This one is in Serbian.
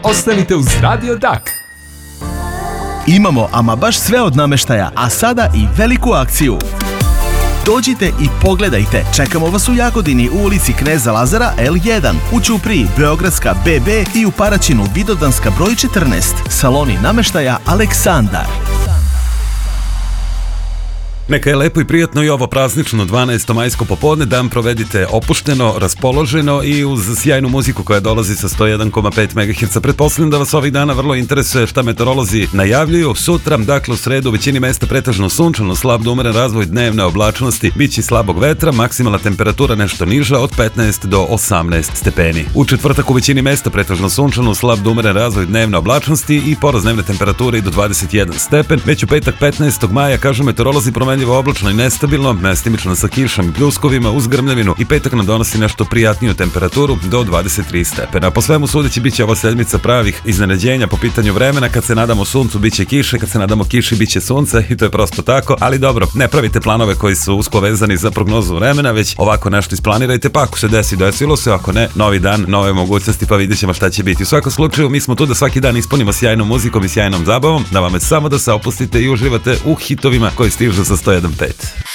ostanite uz Radio Dak. Imamo ama baš sve od namještaja, a sada i veliku akciju. Dođite i pogledajte. Čekamo vas u Jagodini u ulici Kneza Lazara L1, u Ćupriji Beogradska BB i u Paraćinu Vidovdanska broj 14. Saloni namještaja Aleksandar. Neka je lepo i prijatno i ovo praznično 12. majsko popodne, dan provedite opušteno, raspoloženo i uz sjajnu muziku koja dolazi sa 101,5 MHz. Pretpostavljam da vas ovih dana vrlo interesuje šta meteorolozi najavljuju. Sutra, dakle u sredu, u većini mesta pretežno sunčano, slab do umeren razvoj dnevne oblačnosti, biće slabog vetra, maksimalna temperatura nešto niža od 15 do 18 stepeni. U četvrtak u većini mesta pretežno sunčano, slab do umeren razvoj dnevne oblačnosti i porast dnevne temperature i do 21 stepen. Već u petak 15. maja, kažu meteorolozi, oblačno i nestabilno, mestimično sa kišom i pljuskovima uz grmljavinu i petak nam donosi nešto prijatniju temperaturu do 23 stepena. Po svemu sudeći bit će ova sedmica pravih iznenađenja po pitanju vremena. Kad se nadamo suncu bit će kiše, kad se nadamo kiši bit će sunce i to je prosto tako, ali dobro, ne pravite planove koji su usko vezani za prognozu vremena, već ovako nešto isplanirajte, pa ako se desi, desilo se, ako ne, novi dan, nove mogućnosti, pa vidjet ćemo šta će biti. U svakom slučaju, mi smo tu da svaki dan ispunimo sjajnom muzikom i sjajnom zabavom, da vam je samo da se opustite i uživate u hitovima koji stižu sa 101.5.